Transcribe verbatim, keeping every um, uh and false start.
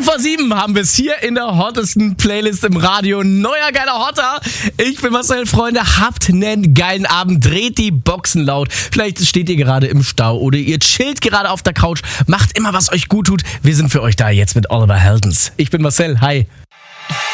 vor sieben haben wir es hier in der hottesten Playlist im Radio. Neuer geiler Hotter. Ich bin Marcel, Freunde. Habt einen geilen Abend. Dreht die Boxen laut. Vielleicht steht ihr gerade im Stau oder ihr chillt gerade auf der Couch. Macht immer, was euch gut tut. Wir sind für euch da jetzt mit Oliver Heldens. Ich bin Marcel. Hi.